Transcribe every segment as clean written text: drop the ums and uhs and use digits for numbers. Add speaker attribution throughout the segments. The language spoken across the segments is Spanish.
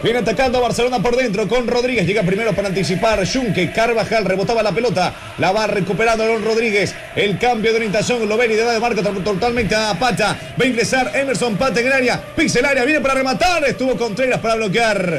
Speaker 1: Viene atacando a Barcelona por dentro con Rodríguez. Llega primero para anticipar Junque. Carvajal rebotaba la pelota. La va recuperando Aaron Rodríguez. El cambio de orientación. Loveri de edad de marca totalmente a Pata. Va a ingresar Emerson Pata en el área. Pisa el área. Viene para rematar. Estuvo Contreras para bloquear.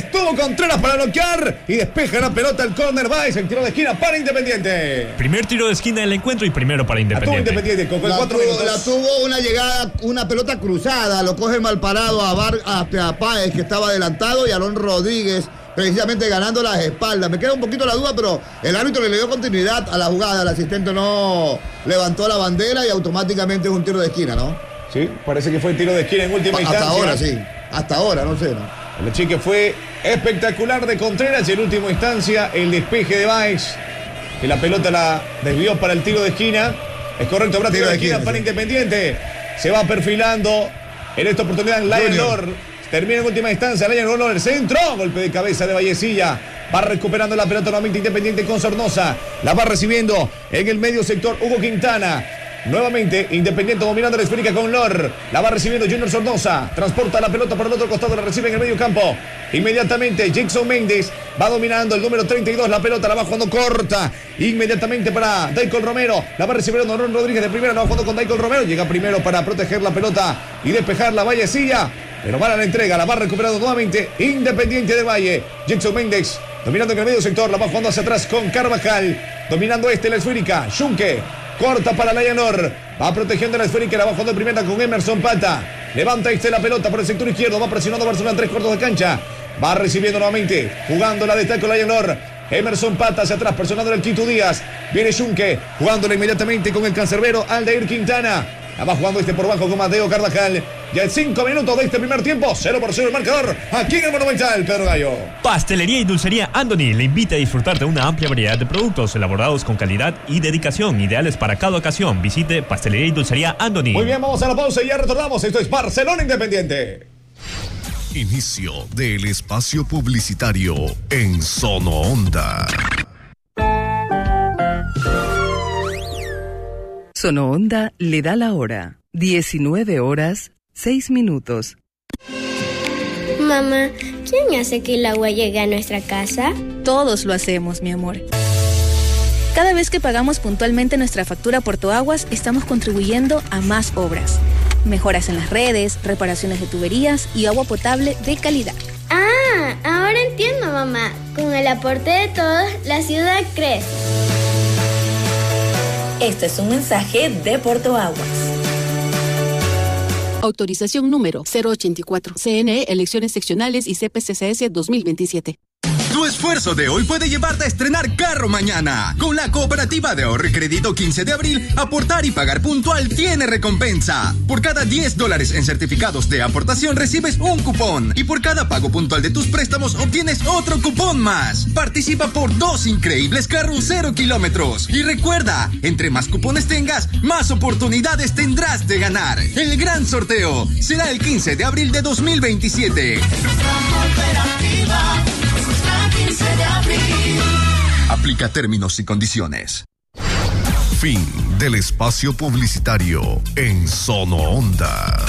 Speaker 1: Y despeja la pelota al córner. Va el tiro de esquina para Independiente.
Speaker 2: Primer tiro de esquina del encuentro y primero para Independiente.
Speaker 1: Con 4 minutos.
Speaker 3: La tuvo una llegada, una pelota cruzada. Lo coge mal parado a Páez, que estaba adelantado, y Aaron Rodríguez precisamente ganando las espaldas. Me queda un poquito la duda, pero el árbitro le dio continuidad a la jugada. El asistente no levantó la bandera y automáticamente es un tiro de esquina, ¿no?
Speaker 1: Sí, parece que fue el tiro de esquina en última instancia.
Speaker 3: Hasta ahora, sí. Hasta ahora, no sé, ¿no?
Speaker 1: El chique fue espectacular de Contreras y en última instancia el despeje de Báez, que la pelota la desvió para el tiro de esquina. Es correcto, habrá tiro de esquina para Independiente. Se va perfilando en esta oportunidad Lion Lord. Termina en última instancia, Lion Lord, el centro. Golpe de cabeza de Vallecilla. Va recuperando la pelota nuevamente Independiente con Sornosa. La va recibiendo en el medio sector Hugo Quintana. Nuevamente Independiente dominando la esférica con Lor. La va recibiendo Junior Sornosa. Transporta la pelota por el otro costado. La recibe en el medio campo. Inmediatamente Jackson Méndez va dominando el número 32. La pelota la va jugando corta. Inmediatamente para Daicol Romero. La va recibiendo Aaron Rodríguez de primera. La va jugando con Daicol Romero. Llega primero para proteger la pelota y despejar la Vallecilla. Pero van a la entrega. La va recuperando nuevamente Independiente del Valle. Jackson Méndez dominando en el medio sector. La va jugando hacia atrás con Carvajal. Dominando la esférica. Junque. Corta para Layanor. Va protegiendo la esférica. La va jugando de primera con Emerson Pata. Levanta la pelota por el sector izquierdo. Va presionando a Barcelona en 3/4 de cancha. Va recibiendo nuevamente. Jugando la de taco Layanor. Emerson Pata hacia atrás. Presionando el Quito Díaz. Viene Junque. Jugándola inmediatamente con el cancerbero Aldair Quintana. La va jugando por bajo con Mateo Carvajal. Ya en 5 minutos de este primer tiempo. 0-0 el marcador. Aquí en el Monumental, Pedro Gallo.
Speaker 2: Pastelería y Dulcería Andoni le invita a disfrutar de una amplia variedad de productos elaborados con calidad y dedicación, ideales para cada ocasión. Visite Pastelería y Dulcería Andoni.
Speaker 1: Muy bien, vamos a la pausa y ya retornamos. Esto es Barcelona Independiente.
Speaker 4: Inicio del espacio publicitario en Sono Onda.
Speaker 5: Sono Onda le da la hora. 19:06.
Speaker 6: Mamá, ¿quién hace que el agua llegue a nuestra casa?
Speaker 7: Todos lo hacemos, mi amor. Cada vez que pagamos puntualmente nuestra factura Portoaguas, estamos contribuyendo a más obras. Mejoras en las redes, reparaciones de tuberías y agua potable de calidad.
Speaker 6: Ah, ahora entiendo, mamá. Con el aporte de todos, la ciudad crece.
Speaker 8: Este es un mensaje de Portoaguas.
Speaker 9: Autorización número 084. CNE, Elecciones Seccionales y CPCCS 2027.
Speaker 10: Tu esfuerzo de hoy puede llevarte a estrenar carro mañana. Con la Cooperativa de Ahorro y Crédito 15 de abril, aportar y pagar puntual tiene recompensa. Por cada $10 en certificados de aportación recibes un cupón. Y por cada pago puntual de tus préstamos obtienes otro cupón más. Participa por 2 increíbles carros 0 kilómetros. Y recuerda, entre más cupones tengas, más oportunidades tendrás de ganar. El gran sorteo será el 15 de abril de 2027. Aplica términos y condiciones.
Speaker 4: Fin del espacio publicitario en Sono Onda.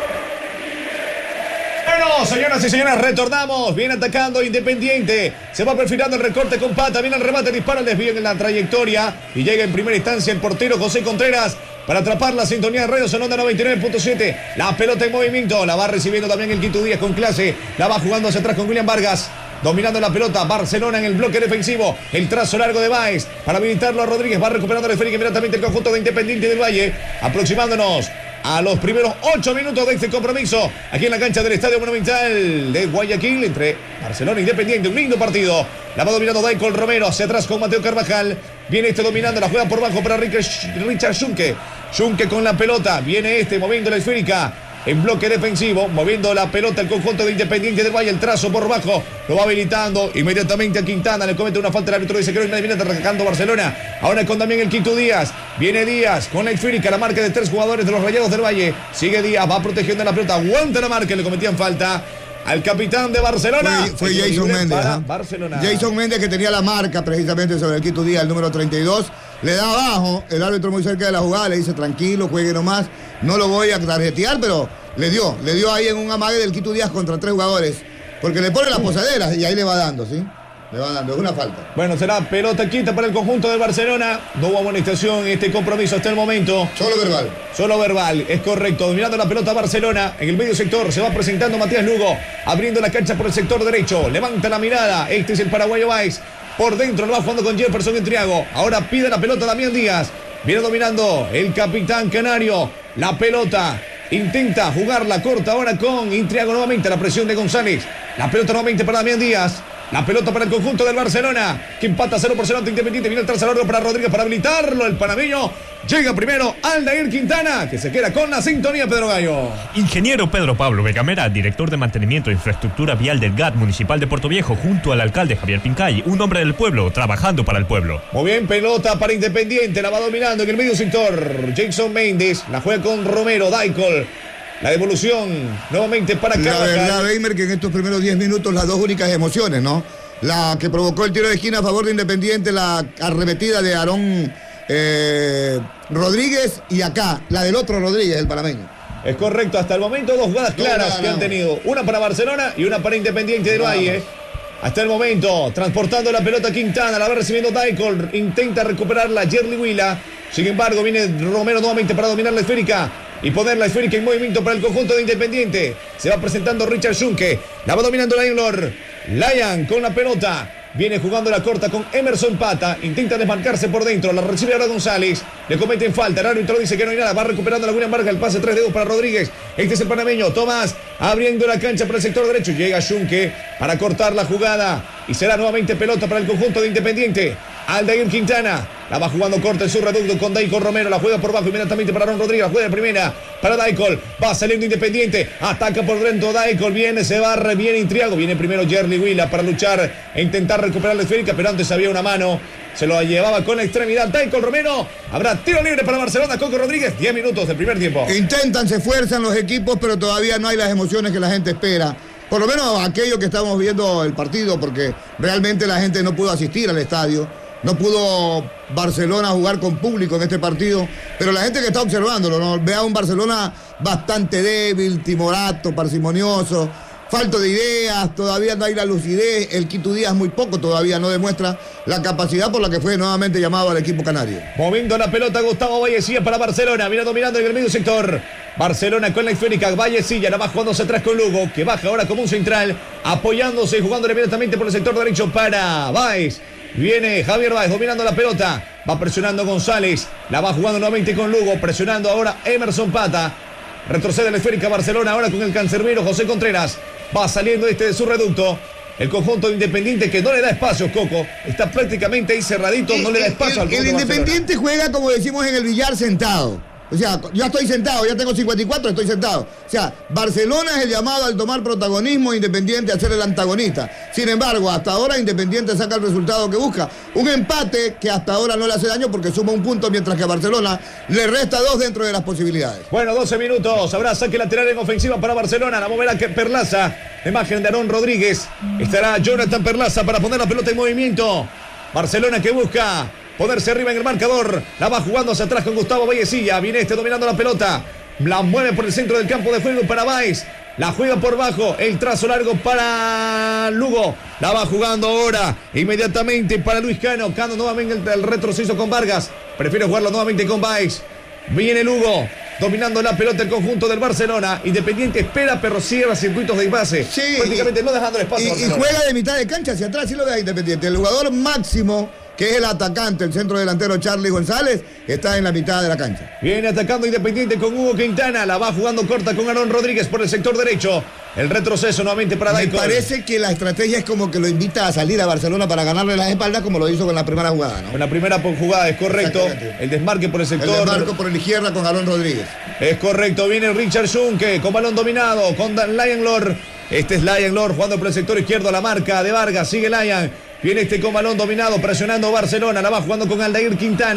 Speaker 1: Bueno, señoras y señores, retornamos. Viene atacando Independiente. Se va perfilando el recorte con Pata. Viene el remate, dispara el desvío en la trayectoria. Y llega en primera instancia el portero José Contreras para atrapar la sintonía de Radio Sononda 99.7. La pelota en movimiento. La va recibiendo también el Quito Díaz con clase. La va jugando hacia atrás con William Vargas. Dominando la pelota, Barcelona en el bloque defensivo. El trazo largo de Báez para habilitarlo a Rodríguez. Va recuperando la esférica inmediatamente el conjunto de Independiente del Valle. Aproximándonos a los primeros 8 minutos de este compromiso. Aquí en la cancha del Estadio Monumental de Guayaquil. Entre Barcelona e Independiente. Un lindo partido. La va dominando Daicol Romero. Hacia atrás con Mateo Carvajal. Viene dominando. La juega por bajo para Richard Junque. Junque con la pelota. Viene moviendo la esférica. En bloque defensivo, moviendo la pelota el conjunto de Independiente del Valle, el trazo por bajo, lo va habilitando inmediatamente a Quintana, le comete una falta el árbitro, dice que no viene atacando Barcelona, ahora con también el Quito Díaz, viene Díaz con la esférica, la marca de 3 jugadores de los Rayados del Valle, sigue Díaz, va protegiendo la pelota, aguanta la marca, le cometían falta al capitán de Barcelona.
Speaker 3: Fue Jason Méndez.
Speaker 1: Barcelona.
Speaker 3: Jason Méndez, que tenía la marca precisamente sobre el Quito Díaz, el número 32. Le da abajo, el árbitro muy cerca de la jugada, le dice tranquilo, juegue nomás, no lo voy a tarjetear, pero le dio ahí en un amague del Quito Díaz contra 3 jugadores. Porque le pone las posaderas y ahí le va dando, ¿sí? Le va dando, es una falta.
Speaker 1: Bueno, será pelota quita para el conjunto del Barcelona. No hubo amonestación en este compromiso hasta el momento.
Speaker 3: Solo verbal.
Speaker 1: Solo verbal, es correcto. Dominando la pelota Barcelona. En el medio sector se va presentando Matías Lugo. Abriendo la cancha por el sector derecho. Levanta la mirada. Este es el paraguayo Báez. Por dentro lo va jugando con Jefferson Intriago. Ahora pide la pelota Damián Díaz. Viene dominando el capitán canario. La pelota. Intenta jugarla corta ahora con Intriago nuevamente. La presión de González. La pelota nuevamente para Damián Díaz. La pelota para el conjunto del Barcelona, que empata 0-0 ante Independiente. Viene el tercer largo para Rodríguez para habilitarlo. El panameño llega primero Aldair Quintana, que se queda con la sintonía, Pedro Gallo.
Speaker 2: Ingeniero Pedro Pablo Vegamera, director de mantenimiento e infraestructura vial del GAT municipal de Puerto Viejo, junto al alcalde Javier Pincay, un hombre del pueblo, trabajando para el pueblo.
Speaker 1: Muy bien, pelota para Independiente, la va dominando en el medio sector. Jason Méndez, la juega con Romero, Daicol. La devolución nuevamente para Carvajal.
Speaker 3: La verdad, Weimer, que en estos primeros 10 minutos las dos únicas emociones, ¿no? La que provocó el tiro de esquina a favor de Independiente, la arremetida de Aarón Rodríguez, y acá, la del otro Rodríguez, el panameño.
Speaker 1: Es correcto, hasta el momento dos jugadas claras que han tenido. Una para Barcelona y una para Independiente del Valle. Hasta el momento, transportando la pelota Quintana, la va recibiendo Daicol, intenta recuperarla Jerry Huila. Sin embargo, viene Romero nuevamente para dominar la esférica y poner la esférica en movimiento para el conjunto de Independiente. Se va presentando Richard Schunke, la va dominando Lion Lord. Lion con la pelota, viene jugando la corta con Emerson Pata, intenta desmarcarse por dentro, la recibe ahora González, le cometen falta, el árbitro dice que no hay nada, va recuperando la William Vargas, el pase 3 dedos para Rodríguez. Este es el panameño, Tomás, abriendo la cancha para el sector derecho, llega Schunke para cortar la jugada y será nuevamente pelota para el conjunto de Independiente. Aldair Quintana, la va jugando corta en su reducto con Daicol Romero, la juega por bajo inmediatamente para Aaron Rodríguez, la juega de primera para Daicol, va saliendo Independiente, ataca por dentro Daicol, viene, se barre, viene Intriago, viene primero Jerry Huila para luchar e intentar recuperar la esférica, pero antes había una mano, se lo llevaba con la extremidad Daicol Romero. Habrá tiro libre para Barcelona, Coco Rodríguez, 10 minutos del primer tiempo.
Speaker 3: Intentan, se esfuerzan los equipos, pero todavía no hay las emociones que la gente espera. Por lo menos aquellos que estamos viendo el partido, porque realmente la gente no pudo asistir al estadio. No pudo Barcelona jugar con público en este partido, pero la gente que está observándolo, ¿no? Ve a un Barcelona bastante débil, timorato, parsimonioso, falto de ideas, todavía no hay la lucidez, el Quito Díaz muy poco todavía no demuestra la capacidad por la que fue nuevamente llamado al equipo canario.
Speaker 1: Moviendo la pelota Gustavo Vallecilla para Barcelona, viene dominando en el medio sector. Barcelona con la esférica, Vallecilla la va jugándose atrás con Lugo, que baja ahora como un central, apoyándose y jugándole inmediatamente por el sector derecho para Báez. Viene Javier Báez dominando la pelota, va presionando González, la va jugando nuevamente con Lugo, presionando ahora Emerson Pata. Retrocede la esférica Barcelona ahora con el cancerbero José Contreras, va saliendo de su reducto. El conjunto Independiente que no le da espacio, Coco, está prácticamente ahí cerradito, no le da espacio al
Speaker 3: conjunto. El Independiente juega, como decimos en el billar, sentado. O sea, ya estoy sentado, ya tengo 54, estoy sentado. O sea, Barcelona es el llamado al tomar protagonismo, Independiente a ser el antagonista. Sin embargo, hasta ahora Independiente saca el resultado que busca. Un empate que hasta ahora no le hace daño porque suma un punto, mientras que a Barcelona le resta 2 dentro de las posibilidades.
Speaker 1: Bueno, 12 minutos, habrá saque lateral en ofensiva para Barcelona, la moverá que Perlaza, imagen de Aarón Rodríguez. Estará Jonathan Perlaza para poner la pelota en movimiento. Barcelona que busca ponerse arriba en el marcador, la va jugando hacia atrás con Gustavo Vallecilla, viene dominando la pelota, la mueve por el centro del campo de juego para Báez, la juega por bajo, el trazo largo para Lugo, la va jugando ahora inmediatamente para Luis Cano, Cano nuevamente el retroceso con Vargas, prefiere jugarlo nuevamente con Báez, viene Lugo, dominando la pelota el conjunto del Barcelona. Independiente espera, pero cierra circuitos de base.
Speaker 3: Sí,
Speaker 1: prácticamente no dejando el espacio.
Speaker 3: Y juega de mitad de cancha hacia atrás, sí lo ve Independiente. El jugador máximo, que es el atacante, el centro delantero Charly González, está en la mitad de la cancha.
Speaker 1: Viene atacando Independiente con Hugo Quintana, la va jugando corta con Aarón Rodríguez por el sector derecho. El retroceso nuevamente para Daicol.
Speaker 3: Me parece que la estrategia es como que lo invita a salir a Barcelona para ganarle las espaldas, como lo hizo con la primera jugada, ¿no?
Speaker 1: Con la primera jugada, es correcto. El desmarque por el sector.
Speaker 3: El desmarque por la izquierda con Aarón Rodríguez.
Speaker 1: Es correcto, viene Richard Schunke con balón dominado, con Lion Lord. Este es Lion Lord jugando por el sector izquierdo, la marca de Vargas, sigue Lion. Viene con balón dominado, presionando Barcelona, la va jugando con Aldair Quintana.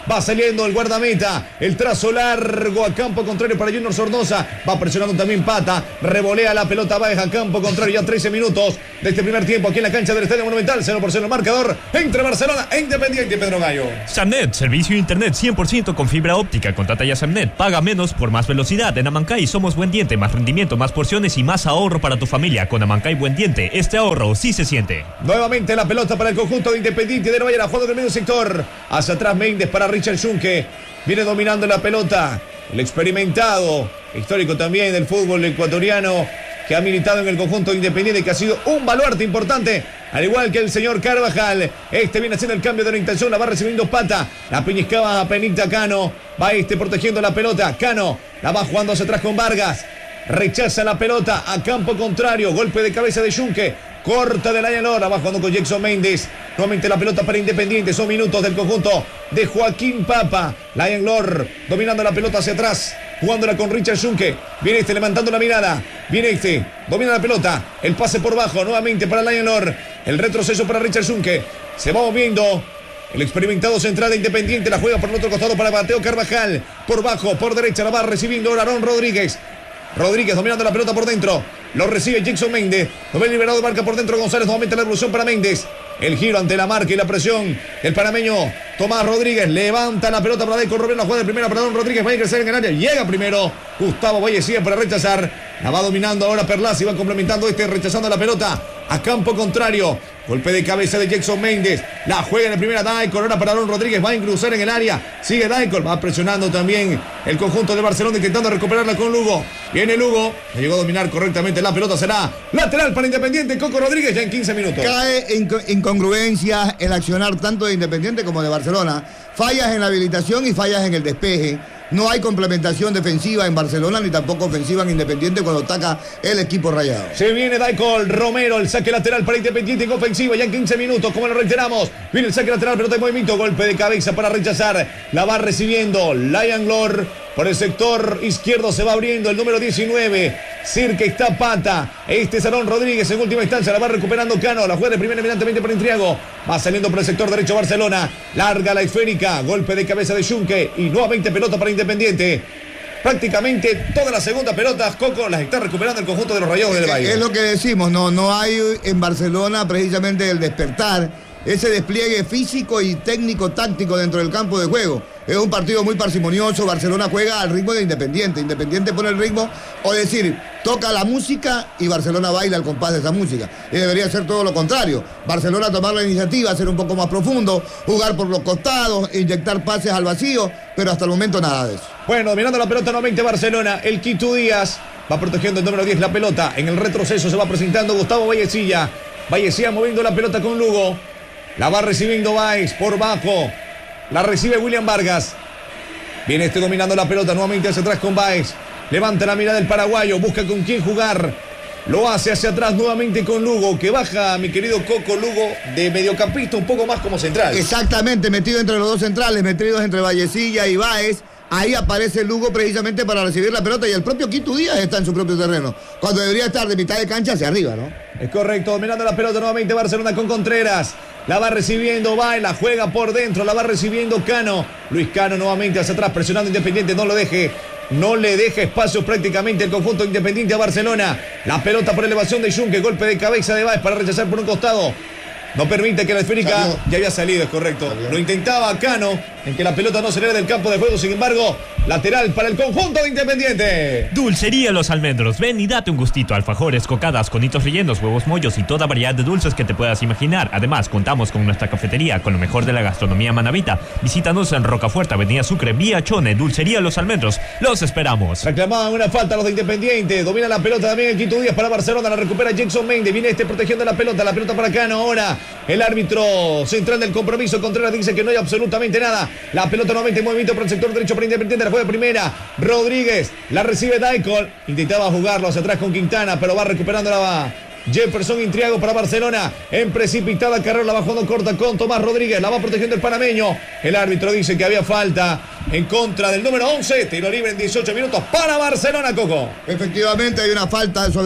Speaker 1: Va saliendo el guardameta. El trazo largo a campo contrario para Junior Sornosa. Va presionando también Pata. Revolea la pelota baja a campo contrario. Ya 13 minutos de este primer tiempo aquí en la cancha del Estadio Monumental. 0-0 el marcador entre Barcelona e Independiente, Pedro Gallo.
Speaker 2: Samnet, servicio de internet 100% con fibra óptica. Contrata ya Samnet. Paga menos por más velocidad. En Amancay somos Buen Diente. Más rendimiento, más porciones y más ahorro para tu familia. Con Amancay Buen Diente, este ahorro sí se siente.
Speaker 1: Nuevamente la pelota para el conjunto de Independiente de Valle, la jugada del medio sector. Hacia atrás Méndez para Richard Junque. Viene dominando la pelota. El experimentado, histórico también del fútbol ecuatoriano, que ha militado en el conjunto Independiente, que ha sido un baluarte importante, al igual que el señor Carvajal. Este viene haciendo el cambio de orientación, la va recibiendo Pata, la peñiscaba a Penita Cano, va protegiendo la pelota, Cano la va jugando hacia atrás con Vargas, rechaza la pelota a campo contrario, golpe de cabeza de Junque, corta de Lion Lord, va jugando con Jackson Méndez, nuevamente la pelota para Independiente, son minutos del conjunto de Joaquín Papa, Lion Lord dominando la pelota hacia atrás, jugándola con Richard Junque, viene levantando la mirada, viene domina la pelota, el pase por bajo, nuevamente para Lion Lord, el retroceso para Richard Junque, se va moviendo el experimentado central de Independiente, la juega por el otro costado para Mateo Carvajal, por bajo, por derecha, la va recibiendo ahora Aaron Rodríguez dominando la pelota por dentro, lo recibe Jackson Méndez, lo ve liberado, marca por dentro González, nuevamente la evolución para Méndez, el giro ante la marca y la presión, el panameño Tomás Rodríguez, levanta la pelota para Deco Romero, la jugada de primera para Don Rodríguez, va a ingresar en el área, llega primero Gustavo Vallecilla para rechazar, la va dominando ahora Perlazzi, va complementando rechazando la pelota a campo contrario, golpe de cabeza de Jackson Méndez, la juega en la primera Daicol, ahora para Don Rodríguez, va a ingresar en el área, sigue Daicol, va presionando también el conjunto de Barcelona intentando recuperarla con Lugo, viene Lugo, le llegó a dominar correctamente la pelota, será lateral para Independiente, Coco Rodríguez ya en 15 minutos.
Speaker 3: Cae incongruencias el accionar tanto de Independiente como de Barcelona, fallas en la habilitación y fallas en el despeje. No hay complementación defensiva en Barcelona ni tampoco ofensiva en Independiente cuando ataca el equipo rayado.
Speaker 1: Se viene Daicol Romero, el saque lateral para Independiente en ofensiva ya en 15 minutos, como lo reiteramos. Viene el saque lateral, pelota de movimiento, golpe de cabeza para rechazar. La va recibiendo Lion Lord por el sector izquierdo, se va abriendo el número 19. Cerca está Pata. Este es Aaron Rodríguez en última instancia, la va recuperando Cano. La juega de primera evidentemente por Intriago. Va saliendo por el sector derecho Barcelona. Larga la esférica, golpe de cabeza de Junque y nuevamente pelota para Independiente. Prácticamente todas las segundas pelotas, Coco, las está recuperando el conjunto de los Rayados del Valle.
Speaker 3: Es lo que decimos, no hay en Barcelona precisamente el despertar, ese despliegue físico y técnico táctico dentro del campo de juego. Es un partido muy parsimonioso, Barcelona juega al ritmo de Independiente, Independiente pone el ritmo, o decir, toca la música y Barcelona baila al compás de esa música. Y debería ser todo lo contrario, Barcelona tomar la iniciativa, ser un poco más profundo, jugar por los costados, inyectar pases al vacío, pero hasta el momento nada de eso.
Speaker 1: Bueno, dominando la pelota nuevamente Barcelona, el Quito Díaz va protegiendo el número 10 la pelota, en el retroceso se va presentando Gustavo Vallecilla moviendo la pelota con Lugo, la va recibiendo Baez por bajo. La recibe William Vargas. Viene dominando la pelota nuevamente hacia atrás con Baez. Levanta la mirada del paraguayo. Busca con quién jugar. Lo hace hacia atrás nuevamente con Lugo. Que baja, mi querido Coco, Lugo de mediocampista un poco más como central.
Speaker 3: Exactamente, metido entre los dos centrales. Metidos entre Vallecilla y Baez. Ahí aparece Lugo precisamente para recibir la pelota. Y el propio Quito Díaz está en su propio terreno. Cuando debería estar de mitad de cancha hacia arriba, ¿no?
Speaker 1: Es correcto. Dominando la pelota nuevamente Barcelona con Contreras. La va recibiendo Baez, la juega por dentro, la va recibiendo Cano. Luis Cano nuevamente hacia atrás, presionando Independiente, no le deja espacio prácticamente el conjunto Independiente a Barcelona. La pelota por elevación de Junque, golpe de cabeza de Baez para rechazar por un costado. No permite que la esférica ya había salido, es correcto. Lo intentaba Cano, en que la pelota no saliera del campo de juego, sin embargo, lateral para el conjunto de Independiente.
Speaker 2: Dulcería Los Almendros, ven y date un gustito. Alfajores, cocadas, conitos rellenos, huevos mollos y toda variedad de dulces que te puedas imaginar. Además, contamos con nuestra cafetería con lo mejor de la gastronomía manabita. Visítanos en Rocafuerte, Avenida Sucre, vía Chone. Dulcería Los Almendros, los esperamos.
Speaker 1: Reclamaban una falta los de Independiente, domina la pelota también el Quito Díaz para Barcelona, la recupera Jackson Méndez, viene protegiendo la pelota para Cano ahora. El árbitro central del compromiso, Contreras, dice que no hay absolutamente nada. La pelota nuevamente en movimiento por el sector derecho para Independiente. La juega de primera. Rodríguez. La recibe Daicol. Intentaba jugarlo hacia atrás con Quintana, pero va recuperando la Jefferson Intriago para Barcelona. En precipitada carrera la va jugando corta con Tomás Rodríguez. La va protegiendo el panameño. El árbitro dice que había falta en contra del número 11. Tiro libre en 18 minutos para Barcelona, Coco.
Speaker 3: Efectivamente hay una falta sobre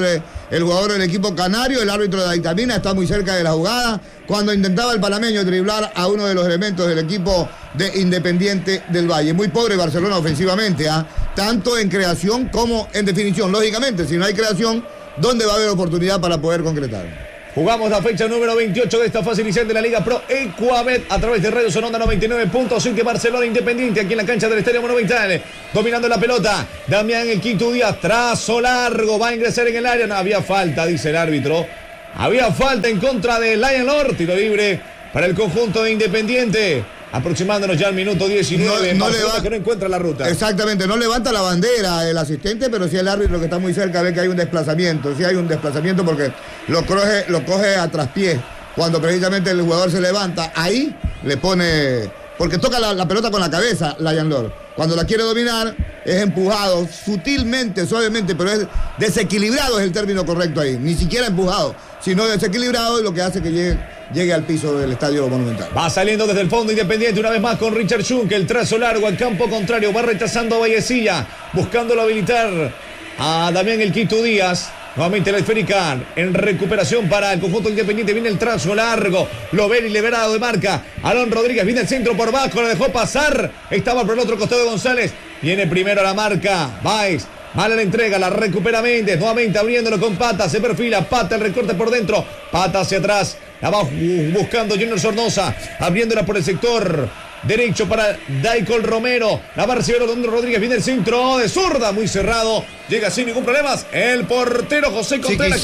Speaker 3: el jugador del equipo canario. El árbitro de la dictamina está muy cerca de la jugada cuando intentaba el panameño driblar a uno de los elementos del equipo de Independiente del Valle. Muy pobre Barcelona ofensivamente, tanto en creación como en definición. Lógicamente, si no hay creación, ¿dónde va a haber oportunidad para poder concretar?
Speaker 1: Jugamos la fecha número 28 de esta fase inicial de la Liga Pro Ecuabet a través de Radio Sononda 99.5 Barcelona Independiente aquí en la cancha del Estadio Monumental. Dominando la pelota, Damián el Quito Díaz, trazo largo, va a ingresar en el área. No había falta, dice el árbitro. Había falta en contra de Lion Lord, tiro libre para el conjunto de Independiente. Aproximándonos ya al minuto 19, que no encuentra la ruta.
Speaker 3: Exactamente, no levanta la bandera el asistente, pero sí el árbitro que está muy cerca ve que hay un desplazamiento. Sí hay un desplazamiento porque lo coge a traspié. Cuando precisamente el jugador se levanta, ahí le pone... Porque toca la pelota con la cabeza, Lion Lord. Cuando la quiere dominar, es empujado sutilmente, suavemente, pero es desequilibrado, es el término correcto ahí. Ni siquiera empujado, sino desequilibrado, y lo que hace que llegue al piso del Estadio Monumental.
Speaker 1: Va saliendo desde el fondo Independiente una vez más con Richard Schunk, el trazo largo al campo contrario, va rechazando a Vallecilla, buscándolo habilitar a Damián el Quito Díaz. Nuevamente la esférica en recuperación para el conjunto Independiente. Viene el trazo largo. Loveri liberado de marca. Alon Rodríguez viene el centro por bajo. Lo dejó pasar. Estaba por el otro costado de González. Viene primero a la marca. Baez. Mala la entrega. La recupera Méndez. Nuevamente abriéndolo con Pata. Se perfila. Pata el recorte por dentro. Pata hacia atrás. La va buscando Junior Sornosa. Abriéndola por el sector derecho para Daicol Romero. La va a recibir Don Rodríguez. Viene el centro de zurda. Muy cerrado. Llega sin ningún problema. El portero José Contreras.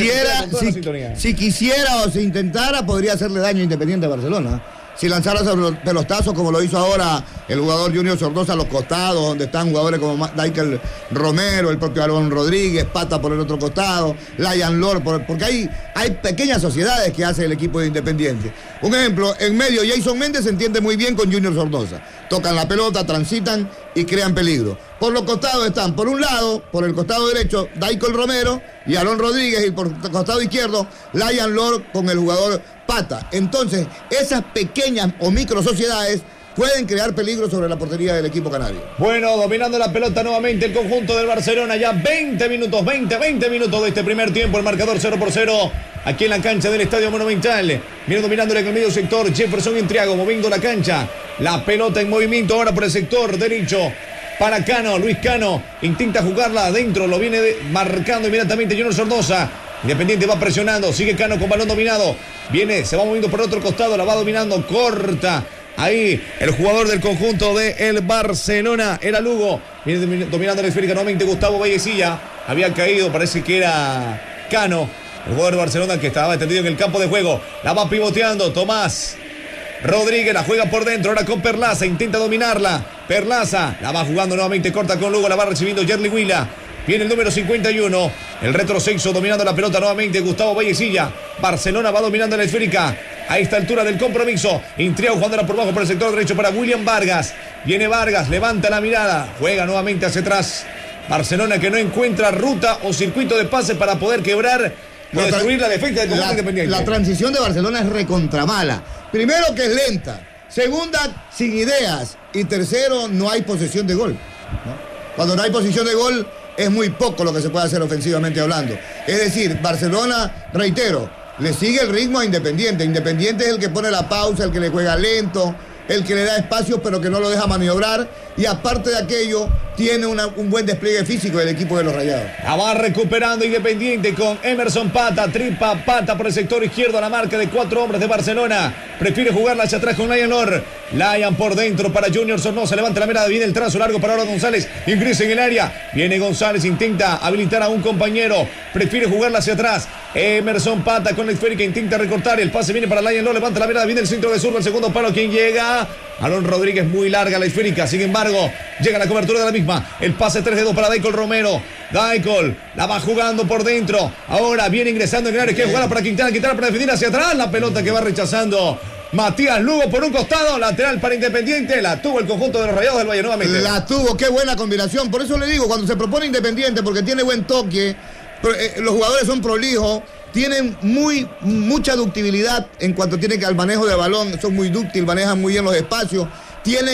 Speaker 3: Si quisiera o si intentara, podría hacerle daño a Independiente de Barcelona. Si lanzara esos pelotazos como lo hizo ahora el jugador Junior Sornosa a los costados, donde están jugadores como Daicol Romero, el propio Alon Rodríguez, Pata por el otro costado, Lion Lord, porque hay pequeñas sociedades que hace el equipo de Independiente. Un ejemplo, en medio Jason Méndez se entiende muy bien con Junior Sornosa. Tocan la pelota, transitan y crean peligro. Por los costados están, por un lado, por el costado derecho, Daicol Romero y Alon Rodríguez, y por el costado izquierdo, Lion Lord con el jugador Pata. Entonces, esas pequeñas o micro sociedades pueden crear peligro sobre la portería del equipo canario. Bueno, dominando la pelota nuevamente el conjunto del Barcelona. Ya 20 minutos de este primer tiempo. El marcador 0-0 aquí en la cancha del Estadio Monumental. Viene dominándole en el medio sector Jefferson Intriago, moviendo la cancha. La pelota en movimiento ahora por el sector derecho para Cano. Luis Cano intenta jugarla adentro. Lo viene marcando inmediatamente Junior Sornosa. Independiente va presionando. Sigue Cano con balón dominado. Viene, se va moviendo por otro costado. La va dominando. Corta. Ahí el jugador del conjunto del Barcelona era Lugo. Viene dominando la esférica nuevamente Gustavo Vallecilla. Había caído, parece que era Cano, el jugador de Barcelona que estaba extendido en el campo de juego. La va pivoteando Tomás Rodríguez, la juega por dentro, ahora con Perlaza, intenta dominarla. Perlaza, la va jugando nuevamente, corta con Lugo, la va recibiendo Yerli Huila. Viene el número 51, el retroceso dominando la pelota nuevamente Gustavo Vallecilla. Barcelona va dominando la esférica a esta altura del compromiso. Intriago jugándola por bajo por el sector derecho para William Vargas. Viene Vargas, levanta la mirada, juega nuevamente hacia atrás. Barcelona que no encuentra ruta o circuito de pase para poder quebrar y destruir la defensa del conjunto Independiente. La transición de Barcelona es recontramala. Primero, que es lenta. Segunda, sin ideas. Y tercero, no hay posesión de gol, ¿no? Cuando no hay posición de gol, es muy poco lo que se puede hacer ofensivamente hablando. Es decir, Barcelona, reitero, le sigue el ritmo a Independiente. Independiente es el que pone la pausa, el que le juega lento, el que le da espacio pero que no lo deja maniobrar. Y aparte de aquello, tiene un buen despliegue físico del equipo de los Rayados. La va recuperando Independiente con Emerson Pata, tripa Pata por el sector izquierdo a la marca de 4 hombres de Barcelona. Prefiere jugarla hacia atrás con Lion Lord. Lion por dentro para Junior Sornosa, levanta la mirada, viene el trazo largo para ahora González, ingresa en el área, viene González, intenta habilitar a un compañero, prefiere jugarla hacia atrás. Emerson Pata con la esférica, intenta recortar, el pase viene para Lion Lord, levanta la mirada, viene el centro de zurdo, el segundo palo, quien llega, Alon Rodríguez, muy larga la esférica, sin embargo, llega la cobertura de la misma, el pase 3-2 para Daicol Romero. Daicol la va jugando por dentro, ahora viene ingresando en el área, que jugarla para Quintana para defender hacia atrás, la pelota que va rechazando Matías Lugo por un costado, lateral para Independiente, la tuvo el conjunto de los Rayados del Valle nuevamente. La tuvo, qué buena combinación, por eso le digo, cuando se propone Independiente, porque tiene buen toque, los jugadores son prolijos, tienen mucha ductibilidad en cuanto tienen que al manejo de balón, son muy dúctiles, manejan muy bien los espacios, tienen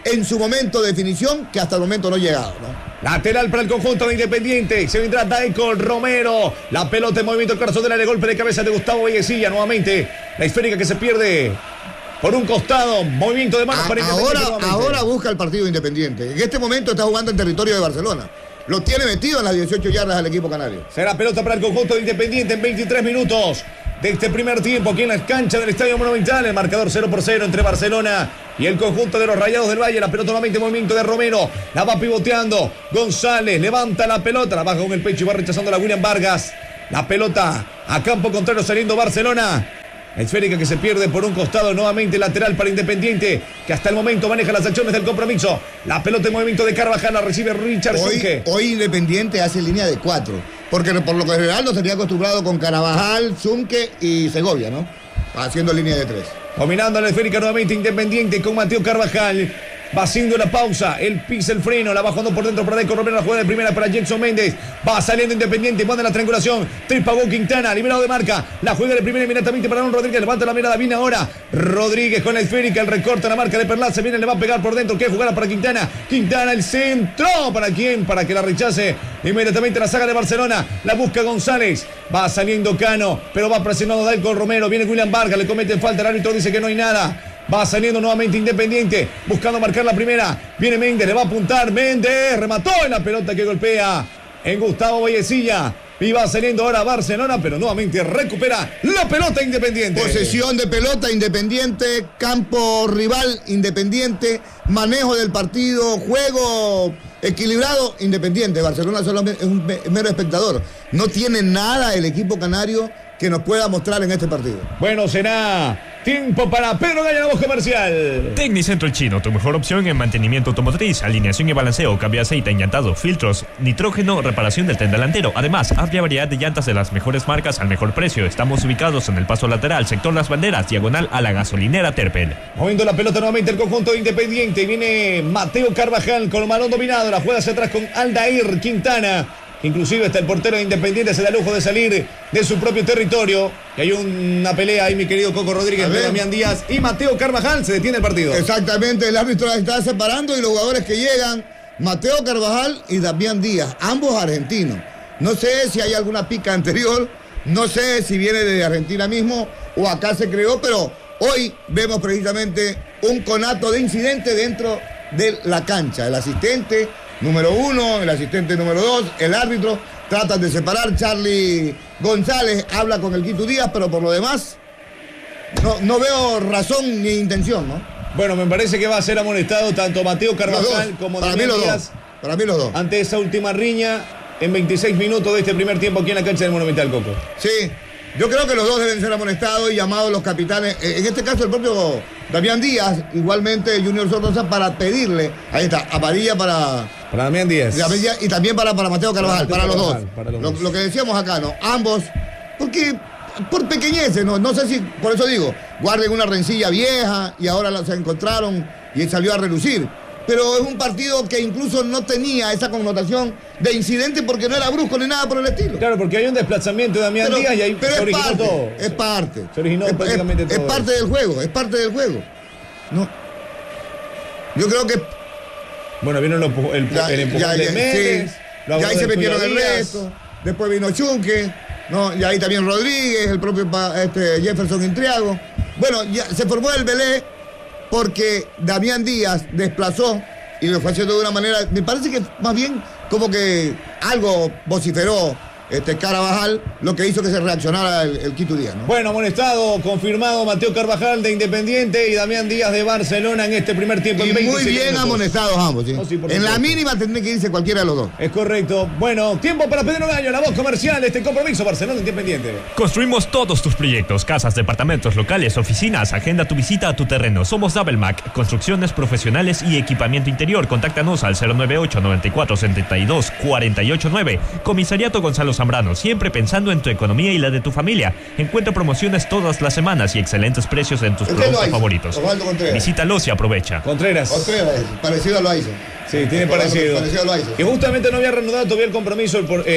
Speaker 3: en su momento de definición que hasta el momento no ha llegado, ¿no?
Speaker 1: Lateral para el conjunto de Independiente. Se vendrá Daiko Romero. La pelota en movimiento, el corazón del área, golpe de cabeza de Gustavo Vallecilla. Nuevamente la esférica que se pierde por un costado. Movimiento de manos para Independiente.
Speaker 3: Ahora busca el partido Independiente. En este momento está jugando en territorio de Barcelona. Lo tiene metido en las 18 yardas al equipo canario.
Speaker 1: Será pelota para el conjunto de Independiente en 23 minutos de este primer tiempo aquí en la cancha del Estadio Monumental. El marcador 0-0 entre Barcelona y el conjunto de los Rayados del Valle. La pelota nuevamente en movimiento de Romero. La va pivoteando González. Levanta la pelota. La baja con el pecho y va rechazando la William Vargas. La pelota a campo contrario saliendo Barcelona. La esférica que se pierde por un costado, nuevamente lateral para Independiente, que hasta el momento maneja las acciones del compromiso. La pelota en movimiento de Carvajal, la recibe Richard Zunke.
Speaker 3: Hoy Independiente hace línea de 4, porque por lo general nos tenía acostumbrado con Carvajal, Zunke y Segovia, ¿no? Haciendo línea de 3.
Speaker 1: Dominando la esférica nuevamente Independiente con Mateo Carvajal. Va haciendo la pausa, el pisa el freno, la va jugando por dentro para Daiko Romero, la jugada de primera para Jackson Méndez. Va saliendo Independiente, manda la triangulación. Tripagó Quintana, liberado de marca. La juega de primera inmediatamente para Aaron Rodríguez. Levanta la mirada, viene ahora Rodríguez con la esférica, el recorte, la marca de Perlaza. Viene, le va a pegar por dentro. ¿Qué jugada para Quintana? Quintana, el centro. ¿Para quién? Para que la rechace inmediatamente la saga de Barcelona. La busca González. Va saliendo Cano, pero va presionando Daiko Romero. Viene William Vargas, le comete falta. El árbitro dice que no hay nada. Va saliendo nuevamente Independiente, buscando marcar la primera. Viene Méndez, le va a apuntar. Méndez remató en la pelota que golpea en Gustavo Vallecilla. Y va saliendo ahora Barcelona, pero nuevamente recupera la pelota Independiente.
Speaker 3: Posesión de pelota Independiente, campo rival Independiente, manejo del partido, juego equilibrado Independiente. Barcelona solamente es un mero espectador. No tiene nada el equipo canario que nos pueda mostrar en este partido.
Speaker 1: Bueno, será tiempo para Pedro Gaya, la voz comercial.
Speaker 2: Tecnicentro El Chino, tu mejor opción en mantenimiento automotriz, alineación y balanceo, cambio de aceite, enllantado, filtros, nitrógeno, reparación del tren delantero. Además, amplia variedad de llantas de las mejores marcas al mejor precio. Estamos ubicados en el paso lateral, sector Las Banderas, diagonal a la gasolinera Terpel.
Speaker 1: Moviendo la pelota nuevamente el conjunto de Independiente. Viene Mateo Carvajal con el balón dominado. La juega hacia atrás con Aldair Quintana. Inclusive hasta el portero de Independiente se da lujo de salir de su propio territorio. Y hay una pelea ahí, mi querido Coco Rodríguez, de Damián Díaz y Mateo Carvajal. Se detiene el partido.
Speaker 3: Exactamente, el árbitro la está separando y los jugadores que llegan, Mateo Carvajal y Damián Díaz, ambos argentinos. No sé si hay alguna pica anterior, no sé si viene de Argentina mismo o acá se creó, pero hoy vemos precisamente un conato de incidente dentro de la cancha. El asistente número 1, el asistente número 2, el árbitro, tratan de separar. Charlie González habla con el Quito Díaz, pero por lo demás no veo razón ni intención, ¿no?
Speaker 1: Bueno, me parece que va a ser amonestado tanto Mateo Carvajal como Damián Díaz.
Speaker 3: Para mí los dos.
Speaker 1: Ante esa última riña en 26 minutos de este primer tiempo aquí en la cancha del Monumental, Coco.
Speaker 3: Sí, yo creo que los dos deben ser amonestados y llamados los capitanes. En este caso el propio Damián Díaz, igualmente Junior Sornosa, para pedirle, ahí está, amarilla para
Speaker 1: Damián Díaz.
Speaker 3: Y también para Mateo Carvajal, para los dos.
Speaker 1: Para los dos.
Speaker 3: Lo que decíamos acá, ¿no? Ambos, porque por pequeñeces, no sé si, por eso digo, guarden una rencilla vieja y ahora se encontraron y salió a relucir. Pero es un partido que incluso no tenía esa connotación de incidente porque no era brusco ni nada por el estilo.
Speaker 1: Claro, porque hay un desplazamiento de Damián Díaz y ahí
Speaker 3: pero
Speaker 1: se originó todo.
Speaker 3: Es parte.
Speaker 1: Se originó prácticamente todo.
Speaker 3: Es parte del juego, es parte del juego. No. Yo creo que...
Speaker 1: Bueno, vino el empujón de Méndez.
Speaker 3: Sí. Y ahí se metieron el resto. Después vino Chunque. ¿no? Y ahí también Rodríguez, el propio Jefferson Intriago. Bueno, ya se formó el Belé porque Damián Díaz desplazó y lo fue haciendo de una manera, me parece que más bien como que algo vociferó Carvajal, lo que hizo que se reaccionara el Quito Díaz, ¿no?
Speaker 1: Bueno, amonestado, confirmado Mateo Carvajal de Independiente y Damián Díaz de Barcelona en este primer tiempo.
Speaker 3: Y muy bien amonestados ambos, ¿sí? No, sí, en la mínima tendría que irse cualquiera de los dos.
Speaker 1: Es correcto. Bueno, tiempo para Pedro Gallo, la voz comercial de este compromiso Barcelona Independiente.
Speaker 2: Construimos todos tus proyectos, casas, departamentos, locales, oficinas. Agenda tu visita a tu terreno. Somos Double Mac, construcciones profesionales y equipamiento interior. Contáctanos al 098 94 72 489. Comisariato Gonzalo Zambrano, siempre pensando en tu economía y la de tu familia. Encuentra promociones todas las semanas y excelentes precios en tus productos favoritos. Visítalos y aprovecha.
Speaker 1: Contreras,
Speaker 3: parecido a Loaiza.
Speaker 1: Sí, tiene parecido. Y justamente no había reanudado todavía el compromiso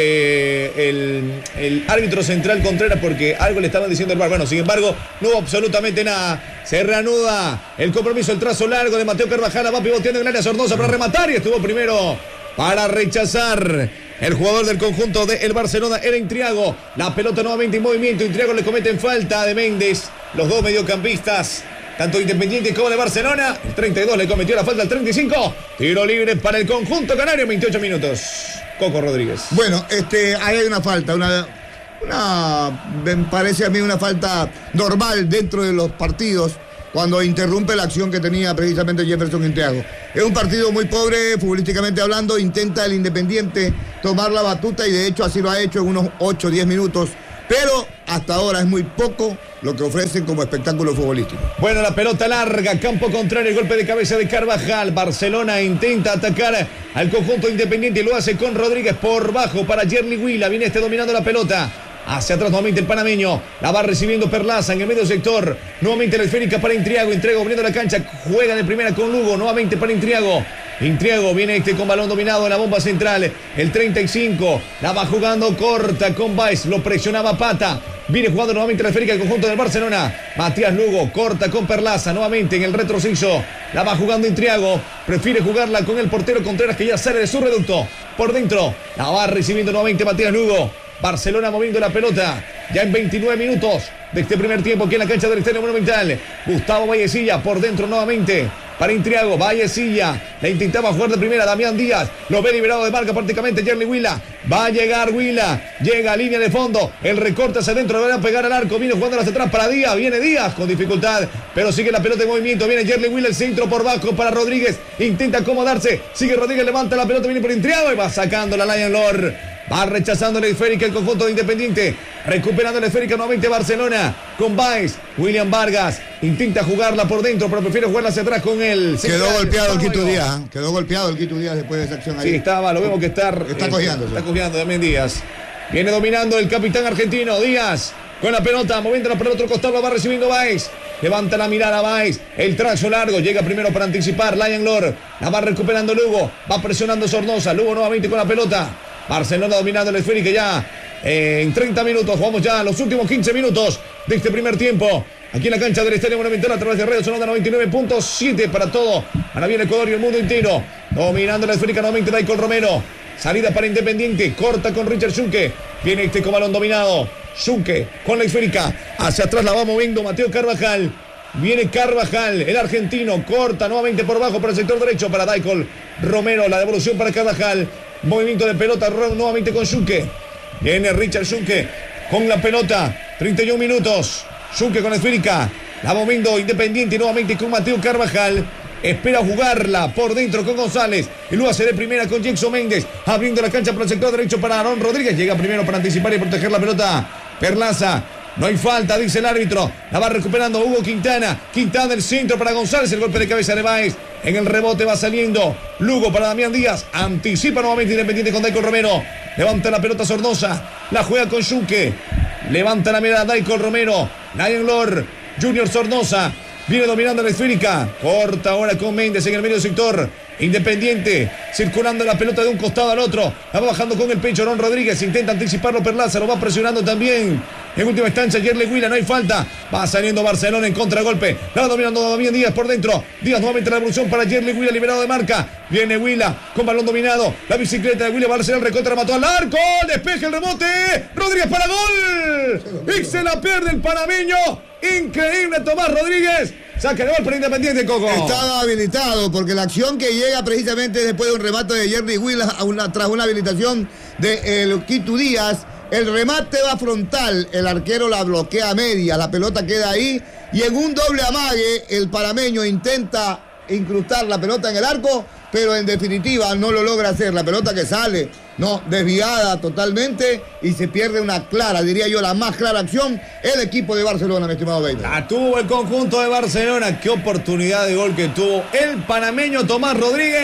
Speaker 1: el árbitro central Contreras porque algo le estaban diciendo el VAR. Bueno, sin embargo, no hubo absolutamente nada. Se reanuda el compromiso, el trazo largo de Mateo Carvajal. Va pivoteando en el área Sornosa para rematar y estuvo primero para rechazar. El jugador del conjunto del Barcelona era Intriago. La pelota nuevamente en movimiento. Intriago le cometen falta de Méndez. Los dos mediocampistas, tanto Independiente como de Barcelona. El 32 le cometió la falta al 35. Tiro libre para el conjunto canario, 28 minutos. Coco Rodríguez.
Speaker 3: Bueno, ahí hay una falta, me parece a mí una falta normal dentro de los partidos cuando interrumpe la acción que tenía precisamente Jefferson Intriago. Es un partido muy pobre, futbolísticamente hablando. Intenta el Independiente tomar la batuta y de hecho así lo ha hecho en unos 8 o 10 minutos. Pero hasta ahora es muy poco lo que ofrecen como espectáculo futbolístico.
Speaker 1: Bueno, la pelota larga, campo contrario, el golpe de cabeza de Carvajal. Barcelona intenta atacar al conjunto Independiente y lo hace con Rodríguez por bajo para Yerli Huila. Viene dominando la pelota. Hacia atrás nuevamente el panameño. La va recibiendo Perlaza en el medio sector. Nuevamente la esférica para Intriago. Intriago abriendo la cancha. Juega de primera con Lugo. Nuevamente para Intriago. Intriago viene con balón dominado en la bomba central. El 35. La va jugando corta con Baez. Lo presionaba Pata. Viene jugando nuevamente la esférica del conjunto del Barcelona. Matías Lugo corta con Perlaza. Nuevamente en el retroceso. La va jugando Intriago. Prefiere jugarla con el portero Contreras que ya sale de su reducto. Por dentro. La va recibiendo nuevamente Matías Lugo. Barcelona moviendo la pelota. Ya en 29 minutos de este primer tiempo aquí en la cancha del Estadio Monumental. Gustavo Vallecilla por dentro nuevamente para Intriago. Vallecilla la intentaba jugar de primera. Damián Díaz lo ve liberado de marca prácticamente. Yerli Huila. Va a llegar Huila. Llega a línea de fondo. El recorte hacia adentro. Le van a pegar al arco. Viene jugando hacia atrás para Díaz. Viene Díaz con dificultad. Pero sigue la pelota en movimiento. Viene Yerli Huila. El centro por bajo para Rodríguez. Intenta acomodarse. Sigue Rodríguez. Levanta la pelota. Viene por Intriago y va sacando la Lion Lord. Va rechazando la esférica el conjunto de Independiente. Recuperando la esférica nuevamente Barcelona. Con Baez. William Vargas. Intenta jugarla por dentro, pero prefiere jugarla hacia atrás con él.
Speaker 3: Quedó golpeado el Quito Díaz. Quedó golpeado el Quito Díaz después de esa acción ahí.
Speaker 1: Sí, estaba, lo vemos que está cojeando. Está cojeando también Díaz. Viene dominando el capitán argentino. Díaz con la pelota, moviéndola por el otro costado. La va recibiendo Baez. Levanta la mirada Baez. El trazo largo. Llega primero para anticipar. Lion Lord. La va recuperando Lugo. Va presionando Sornosa. Lugo nuevamente con la pelota. Barcelona dominando la esférica ya en 30 minutos. Jugamos ya los últimos 15 minutos de este primer tiempo. Aquí en la cancha del Estadio Monumental a través de Radio Sonora 99.7 para todo. Ahora viene Ecuador y el mundo entero. Dominando la esférica nuevamente Daicol Romero. Salida para Independiente. Corta con Richard Schunke. Viene con balón dominado. Schunke con la esférica. Hacia atrás la va moviendo Mateo Carvajal. Viene Carvajal, el argentino. Corta nuevamente por bajo para el sector derecho para Daicol Romero. La devolución para Carvajal. Movimiento de pelota nuevamente con Schunke. Viene Richard Schunke con la pelota. 31 minutos. Schunke con la esférica. La moviendo Independiente nuevamente con Mateo Carvajal. Espera jugarla por dentro con González. Y luego hace de primera con Jackson Méndez. Abriendo la cancha para el sector derecho para Aaron Rodríguez. Llega primero para anticipar y proteger la pelota. Perlaza. No hay falta, dice el árbitro. La va recuperando Hugo Quintana. Quintana del centro para González. El golpe de cabeza de Baez. En el rebote va saliendo Lugo para Damián Díaz. Anticipa nuevamente Independiente con Daicol Romero. Levanta la pelota Sornosa. La juega con Schunke. Levanta la mirada Daicol Romero. Lion Lord. Junior Sornosa. Viene dominando la esférica. Corta ahora con Méndez en el medio sector. Independiente circulando la pelota de un costado al otro. La va bajando con el pecho Aaron Rodríguez. Intenta anticiparlo Perlaza. Lo va presionando también. En última instancia Yerli Huila. No hay falta. Va saliendo Barcelona en contragolpe. La va dominando Damián Díaz por dentro. Díaz nuevamente la evolución para Yerli Huila. Liberado de marca. Viene Huila con balón dominado. La bicicleta de Huila. Barcelona recontra mató al arco. Despeja el rebote. Rodríguez para gol. Y se la pierde el panameño. Increíble Tomás Rodríguez. Saca el gol para Independiente, Coco.
Speaker 3: Estaba habilitado porque la acción que llega precisamente después de un remate de Yerli Huila tras una habilitación de el Quito Díaz. El remate va frontal, el arquero la bloquea a media, la pelota queda ahí y en un doble amague el panameño intenta incrustar la pelota en el arco, pero en definitiva no lo logra hacer. La pelota que sale, no, desviada totalmente y se pierde una clara, diría yo, la más clara acción, el equipo de Barcelona, mi estimado Beito.
Speaker 1: La tuvo el conjunto de Barcelona, qué oportunidad de gol que tuvo el panameño Tomás Rodríguez.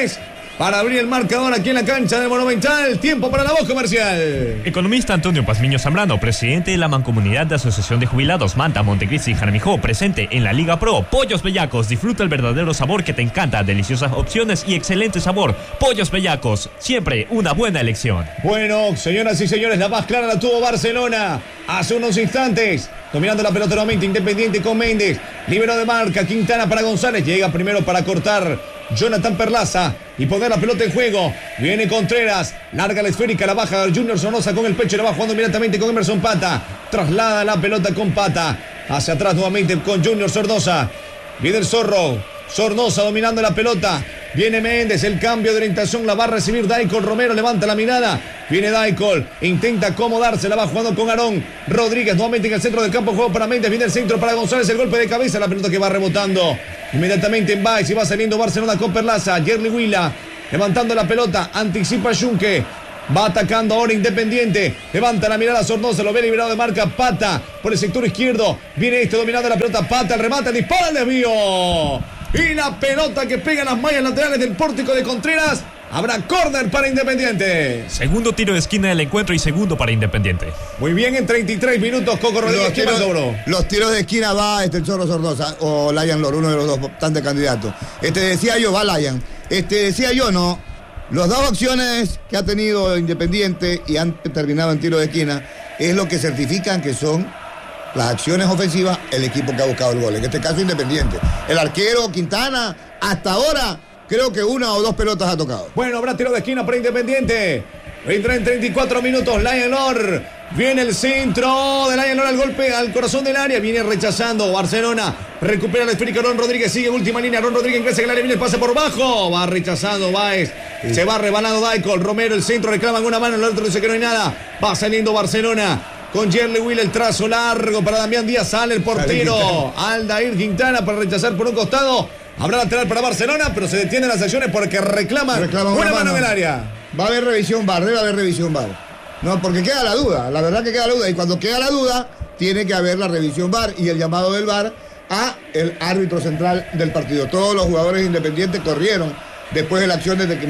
Speaker 1: para abrir el marcador aquí en la cancha del Monumental. Tiempo para la voz comercial.
Speaker 2: Economista Antonio Pazmiño Zambrano, presidente de la Mancomunidad de Asociación de Jubilados Manta, Montecristi y Jaramijó, presente en la Liga Pro. Pollos Bellacos, disfruta el verdadero sabor que te encanta. Deliciosas opciones y excelente sabor. Pollos Bellacos, siempre una buena elección.
Speaker 1: Bueno, señoras y señores, la más clara la tuvo Barcelona hace unos instantes. Dominando la pelota nuevamente, Independiente con Méndez. Libero de marca, Quintana para González. Llega primero para cortar Jonathan Perlaza y poner la pelota en juego. Viene Contreras, larga la esférica, la baja Junior Sornosa con el pecho, la va jugando inmediatamente con Emerson Pata. Traslada la pelota con Pata. Hacia atrás nuevamente con Junior Sornosa. Viene el Zorro. Sornosa dominando la pelota. Viene Méndez, el cambio de orientación, la va a recibir Daicol Romero, levanta la mirada. Viene Daicol, intenta acomodarse, la va jugando con Aarón Rodríguez, nuevamente en el centro del campo, juego para Méndez, viene el centro para González, el golpe de cabeza, la pelota que va rebotando inmediatamente en Baez y va saliendo Barcelona con Perlaza. Yerli Huila, levantando la pelota, anticipa Junque. Va atacando ahora Independiente. Levanta la mirada Sornosa. Lo ve liberado de marca Pata por el sector izquierdo. Viene dominando la pelota Pata. El remate, el disparo, el desvío. Y la pelota que pega en las mallas laterales del pórtico de Contreras. Habrá córner para Independiente.
Speaker 2: Segundo tiro de esquina del encuentro y segundo para Independiente.
Speaker 1: Muy bien, en 33 minutos Coco Rodríguez. ¿Qué más logró?
Speaker 3: Los tiros de esquina va el Chorro Sornosa o Lion Lor, uno de los dos tan de candidatos. Decía yo, va Lion. Decía yo, no. Las dos opciones que ha tenido Independiente y han terminado en tiro de esquina es lo que certifican que son las acciones ofensivas el equipo que ha buscado el gol. En este caso Independiente. El arquero Quintana hasta ahora creo que una o dos pelotas ha tocado.
Speaker 1: Bueno, habrá tiro de esquina para Independiente. Entra en 34 minutos Lion Lor. Viene el centro de Lion Lor al golpe al corazón del área. Viene rechazando Barcelona. Recupera la esférica Aarón Rodríguez. Sigue última línea. Aarón Rodríguez ingresa en el área. Viene el pase por bajo. Va rechazando Baez. Sí. Se va rebalando Daicol. Romero, el centro. Reclaman una mano. El otro dice que no hay nada. Va saliendo Barcelona. Con Yerli Will, el trazo largo para Damián Díaz. Sale el portero. Aldair Quintana para rechazar por un costado. Habrá lateral para Barcelona, pero se detienen las acciones porque reclaman una mano en el área.
Speaker 3: Va a haber revisión VAR, debe haber revisión VAR. No, porque queda la duda, la verdad que queda la duda. Y cuando queda la duda, tiene que haber la revisión VAR y el llamado del VAR a el árbitro central del partido. Todos los jugadores independientes corrieron después de la acción de que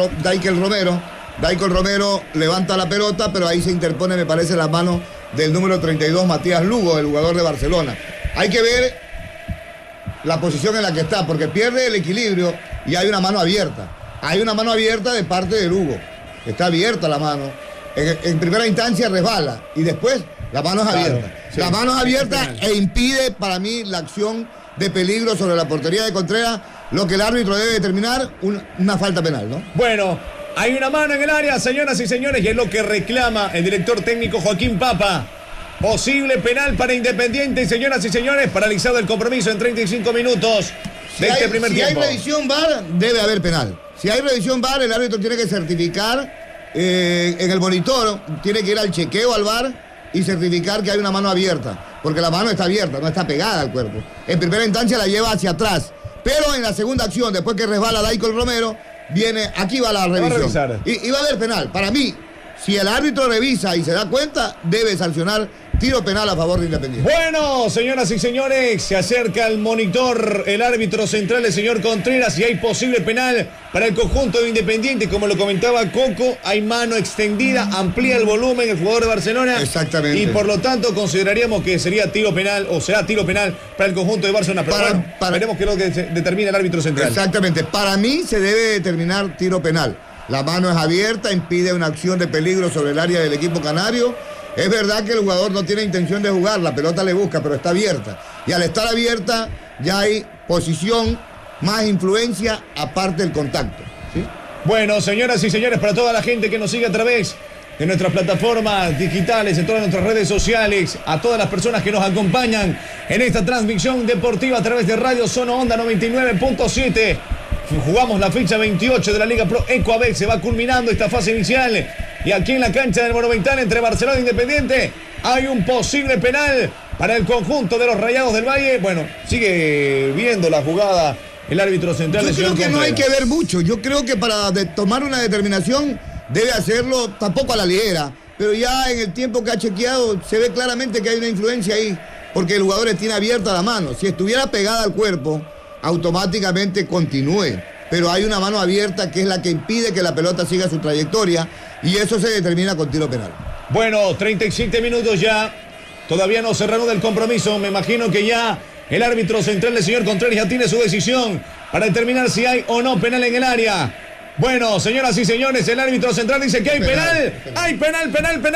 Speaker 3: Daicol Romero levanta la pelota, pero ahí se interpone, me parece, la mano del número 32, Matías Lugo, el jugador de Barcelona. Hay que ver la posición en la que está, porque pierde el equilibrio y hay una mano abierta. Hay una mano abierta de parte de Lugo. Está abierta la mano. En primera instancia resbala y después la mano es abierta. Claro, sí. La mano es abierta e impide para mí la acción de peligro sobre la portería de Contreras, lo que el árbitro debe determinar una falta penal, ¿no?
Speaker 1: Bueno, hay una mano en el área, señoras y señores, y es lo que reclama el director técnico Joaquín Papa. Posible penal para Independiente, señoras y señores, paralizado el compromiso en 35 minutos de este primer tiempo.
Speaker 3: Si hay revisión VAR, debe haber penal. Si hay revisión VAR, el árbitro tiene que certificar en el monitor, tiene que ir al chequeo al VAR y certificar que hay una mano abierta, porque la mano está abierta, no está pegada al cuerpo. En primera instancia la lleva hacia atrás, pero en la segunda acción, después que resbala Daicol Romero, aquí va la revisión. Y va a haber penal. Para mí, si el árbitro revisa y se da cuenta, debe sancionar tiro penal a favor de Independiente.
Speaker 1: Bueno, señoras y señores, se acerca al monitor el árbitro central, el señor Contreras, y hay posible penal para el conjunto de Independiente. Como lo comentaba Coco, hay mano extendida, amplía el volumen el jugador de Barcelona.
Speaker 3: Exactamente.
Speaker 1: Y por lo tanto consideraríamos que sería tiro penal, o será tiro penal para el conjunto de Barcelona. Pero veremos qué es lo que determina el árbitro central.
Speaker 3: Exactamente. Para mí se debe determinar tiro penal. La mano es abierta, impide una acción de peligro sobre el área del equipo canario. Es verdad que el jugador no tiene intención de jugar, la pelota le busca, pero está abierta. Y al estar abierta ya hay posición, más influencia, aparte del contacto. ¿Sí?
Speaker 1: Bueno, señoras y señores, para toda la gente que nos sigue a través de nuestras plataformas digitales, en todas nuestras redes sociales, a todas las personas que nos acompañan en esta transmisión deportiva a través de Radio Zona Onda 99.7. Jugamos la fecha 28 de la Liga Pro Ecuabet. Se va culminando esta fase inicial. Y aquí en la cancha del Monumental entre Barcelona e Independiente hay un posible penal para el conjunto de los Rayados del Valle. Bueno, sigue viendo la jugada el árbitro central.
Speaker 3: Yo creo que no hay que ver mucho. Yo creo que para tomar una determinación debe hacerlo tampoco a la ligera. Pero ya en el tiempo que ha chequeado se ve claramente que hay una influencia ahí. Porque el jugador tiene abierta la mano. Si estuviera pegada al cuerpo, automáticamente continúe. pero hay una mano abierta que es la que impide que la pelota siga su trayectoria y eso se determina con tiro penal.
Speaker 1: Bueno, 37 minutos ya. Todavía no cerraron del compromiso. Me imagino que ya el árbitro central, el señor Contreras, ya tiene su decisión para determinar si hay o no penal en el área. Bueno, señoras y señores, el árbitro central dice que hay penal. Hay penal.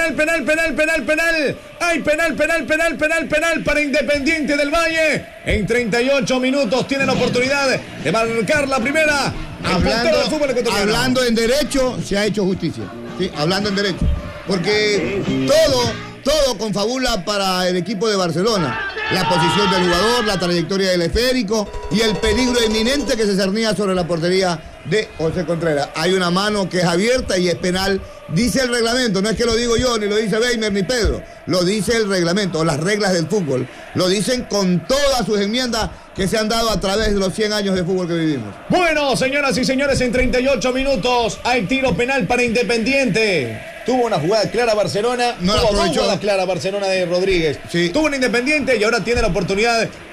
Speaker 1: Hay penal para Independiente del Valle. En 38 minutos tiene la oportunidad de marcar la primera.
Speaker 3: Hablando en derecho, se ha hecho justicia. ¿Sí? Hablando en derecho. Porque todo confabula para el equipo de Barcelona. La posición del jugador, la trayectoria del esférico y el peligro inminente que se cernía sobre la portería de José Contreras. Hay una mano que es abierta y es penal. Dice el reglamento, no es que lo digo yo, ni lo dice Weimer ni Pedro. Lo dice el reglamento, o las reglas del fútbol. Lo dicen con todas sus enmiendas que se han dado a través de los 100 años de fútbol que vivimos.
Speaker 1: Bueno, señoras y señores, en 38 minutos hay tiro penal para Independiente. Tuvo una jugada clara Barcelona.
Speaker 3: No la aprovechó.
Speaker 1: Tuvo una jugada clara Barcelona de Rodríguez. Sí. Tuvo un Independiente y ahora tiene la oportunidad